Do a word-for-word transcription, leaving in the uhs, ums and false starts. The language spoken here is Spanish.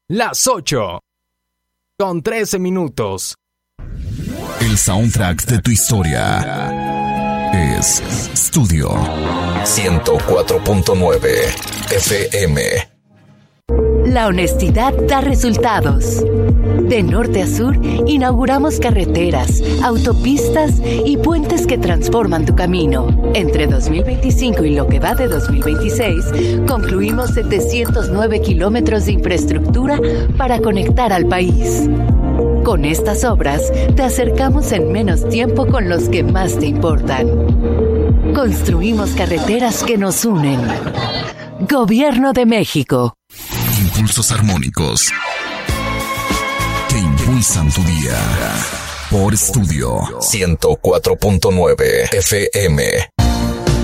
Las ocho. Con trece minutos. El soundtrack de tu historia es Studio ciento cuatro punto nueve F M. La honestidad da resultados. De norte a sur, inauguramos carreteras, autopistas y puentes que transforman tu camino. Entre dos mil veinticinco y lo que va de dos mil veintiséis, concluimos setecientos nueve kilómetros de infraestructura para conectar al país. Con estas obras, te acercamos en menos tiempo con los que más te importan. Construimos carreteras que nos unen. Gobierno de México. Impulsos armónicos que impulsan tu día. Por Studio ciento cuatro punto nueve F M.